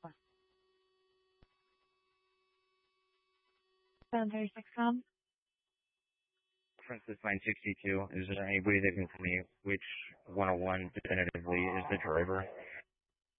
Center 6 Princess 962, is there anybody that can tell me which 101 definitively is the driver?